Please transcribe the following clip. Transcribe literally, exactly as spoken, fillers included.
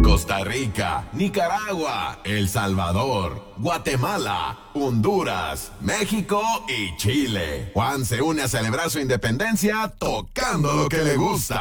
Costa Rica, Nicaragua, El Salvador, Guatemala, Honduras, México y Chile. Juan se une a celebrar su independencia tocando lo que le gusta.